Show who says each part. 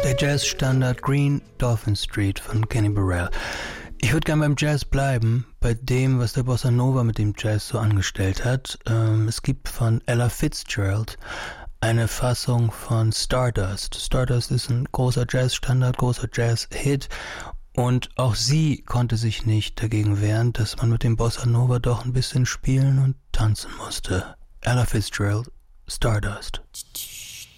Speaker 1: Der Jazzstandard Green Dolphin Street von Kenny Burrell. Ich würde gerne beim Jazz bleiben, bei dem, was der Bossa Nova mit dem Jazz so angestellt hat. Es gibt von Ella Fitzgerald eine Fassung von Stardust. Stardust ist ein großer Jazzstandard, großer Jazz-Hit. Und auch sie konnte sich nicht dagegen wehren, dass man mit dem Bossa Nova doch ein bisschen spielen und tanzen musste. Ella Fitzgerald, Stardust.